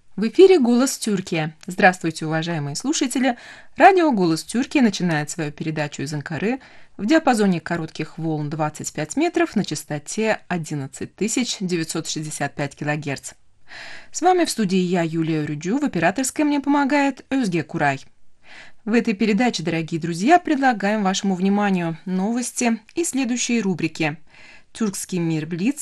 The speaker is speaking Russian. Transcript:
В эфире «Голос Тюркия». Здравствуйте, уважаемые слушатели! Радио «Голос Тюркия» начинает свою передачу из Анкары в диапазоне коротких волн 25 метров на частоте 11 965 килогерц. С вами в студии я, Юлия Рюдю, в операторской мне помогает Özge Курай. В этой передаче, дорогие друзья, предлагаем вашему вниманию новости и следующие рубрики: «Тюркский мир Блиц»,